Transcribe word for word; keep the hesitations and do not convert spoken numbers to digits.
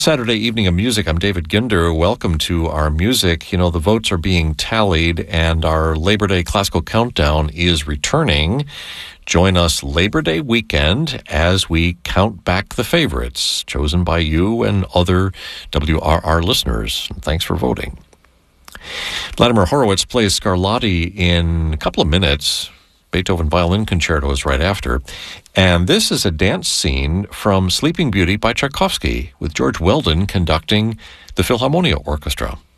Saturday evening of music. I'm David Ginder. Welcome to our music. You know, the votes are being tallied and our Labor Day Classical Countdown is returning. Join us Labor Day weekend as we count back the favorites chosen by you and other W R R listeners. Thanks for voting. Vladimir Horowitz plays Scarlatti in a couple of minutes. Beethoven Violin Concerto is right after. And this is a dance scene from Sleeping Beauty by Tchaikovsky, with George Weldon conducting the Philharmonia Orchestra.